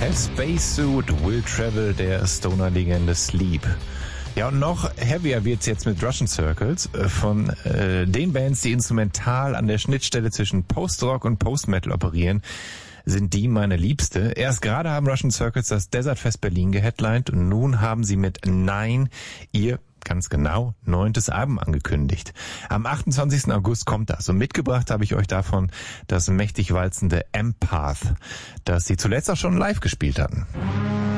Spacesuit Will Travel der Stoner-Legende Sleep. Ja, und noch heavier wird's jetzt mit Russian Circles. Von den Bands, die instrumental an der Schnittstelle zwischen Post-Rock und Post-Metal operieren, sind die meine Liebste. Erst gerade haben Russian Circles das Desert Fest Berlin geheadlined und nun haben sie mit Nine ihr ganz genau 9. Album angekündigt. Am 28. August kommt das. Und mitgebracht habe ich euch davon das mächtig walzende Empath, das sie zuletzt auch schon live gespielt hatten.